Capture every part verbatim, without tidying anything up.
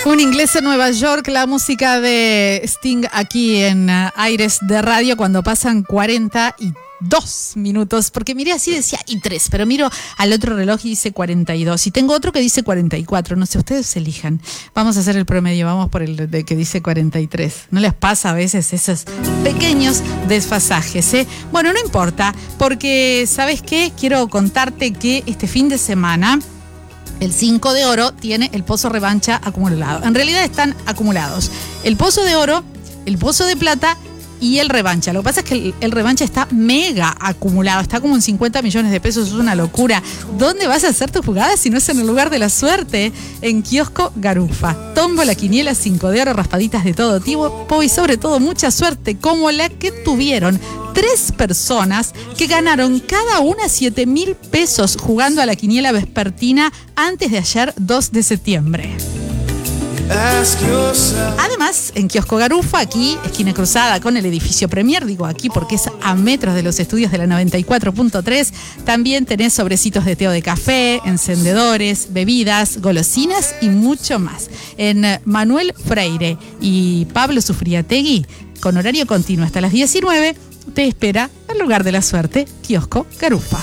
Un inglés en Nueva York, la música de Sting aquí en uh, Aires de Radio cuando pasan cuarenta y dos minutos, porque miré así, decía y tres, pero miro al otro reloj y dice cuarenta y dos, y tengo otro que dice cuarenta y cuatro, no sé, ustedes elijan. Vamos a hacer el promedio, vamos por el de que dice cuarenta y tres. ¿No les pasa a veces esos pequeños desfasajes, eh? Bueno, no importa, porque ¿sabes qué? Quiero contarte que este fin de semana el cinco de oro tiene el pozo revancha acumulado. En realidad están acumulados el pozo de oro, el pozo de plata y el revancha. Lo que pasa es que el, el revancha está mega acumulado, está como en cincuenta millones de pesos, es una locura. ¿Dónde vas a hacer tu jugada si no es en el lugar de la suerte? En Kiosco Garufa. Tómbola, quiniela, cinco de oro, raspaditas de todo tipo y sobre todo mucha suerte, como la que tuvieron tres personas que ganaron cada una siete mil pesos jugando a la quiniela vespertina antes de ayer, dos de septiembre. Además, en Kiosco Garufa, aquí, esquina cruzada con el edificio Premier, digo aquí porque es a metros de los estudios de la noventa y cuatro punto tres, también tenés sobrecitos de té o de café, encendedores, bebidas, golosinas y mucho más. En Manuel Freire y Pablo Sufriategui, con horario continuo hasta las diecinueve, te espera el lugar de la suerte, Kiosco Garufa.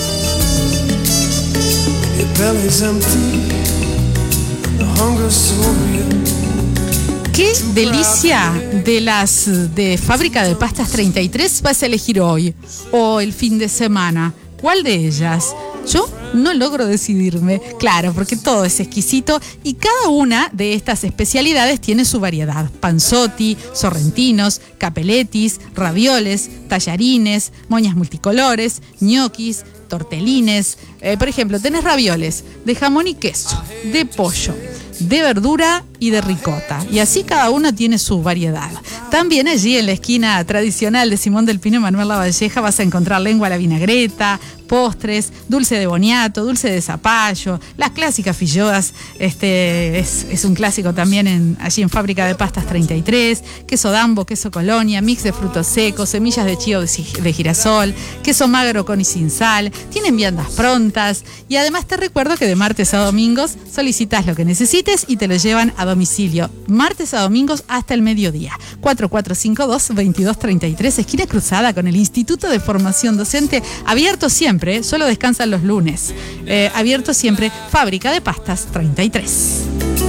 ¿Qué delicia de las de Fábrica de Pastas treinta y tres vas a elegir hoy o el fin de semana? ¿Cuál de ellas? Yo no logro decidirme, claro, porque todo es exquisito y cada una de estas especialidades tiene su variedad. Panzotti, sorrentinos, capelletis, ravioles, tallarines, moñas multicolores, ñoquis, tortelines. Eh, por ejemplo, tenés ravioles de jamón y queso, de pollo, de verdura y de ricota. Y así cada uno tiene su variedad. También allí en la esquina tradicional de Simón del Pino y Manuel Lavalleja vas a encontrar lengua a la vinagreta, postres, dulce de boniato, dulce de zapallo, las clásicas filloas, este es, es un clásico también en, allí en Fábrica de Pastas treinta y tres, queso dambo, queso colonia, mix de frutos secos, semillas de chío de, de girasol, queso magro con y sin sal, tienen viandas prontas y además te recuerdo que de martes a domingos solicitas lo que necesites y te lo llevan a domicilio, martes a domingos hasta el mediodía. Cuatro cuatro cinco dos, veintidós treinta y tres, esquina cruzada con el Instituto de Formación Docente, abierto siempre, solo descansan los lunes. Eh, abierto siempre, Fábrica de Pastas treinta y tres.